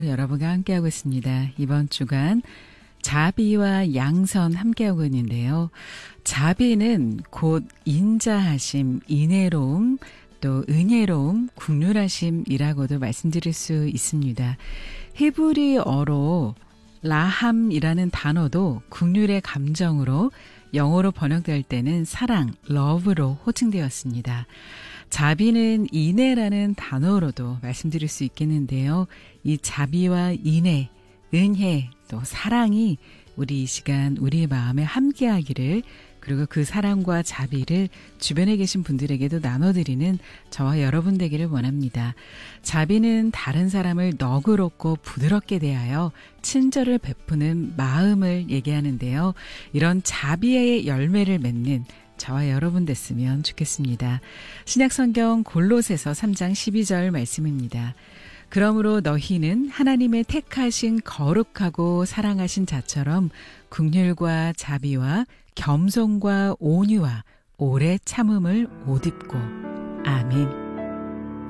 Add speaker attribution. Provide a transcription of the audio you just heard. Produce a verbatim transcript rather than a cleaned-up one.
Speaker 1: 여러분과 함께하고 있습니다. 이번 주간 자비와 양선 함께하고 있는데요. 자비는 곧 인자하심, 인애로움, 또 은혜로움, 국률하심이라고도 말씀드릴 수 있습니다. 히브리어로 라함이라는 단어도 국률의 감정으로 영어로 번역될 때는 사랑, love로 호칭되었습니다. 자비는 인애라는 단어로도 말씀드릴 수 있겠는데요. 이 자비와 인애, 은혜, 또 사랑이 우리 이 시간 우리의 마음에 함께하기를, 그리고 그 사랑과 자비를 주변에 계신 분들에게도 나눠드리는 저와 여러분 되기를 원합니다. 자비는 다른 사람을 너그럽고 부드럽게 대하여 친절을 베푸는 마음을 얘기하는데요. 이런 자비의 열매를 맺는 저와 여러분 됐으면 좋겠습니다. 신약성경 골로새서 삼 장 십이 절 말씀입니다. 그러므로 너희는 하나님의 택하신 거룩하고 사랑하신 자처럼 긍휼과 자비와 겸손과 온유와 오래 참음을 옷입고. 아멘.